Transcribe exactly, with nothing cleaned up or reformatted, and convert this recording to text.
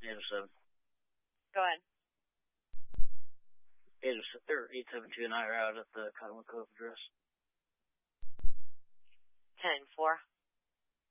eight oh seven. Go ahead. eight seven two and I are out at the Cottonwood Cove address. ten four.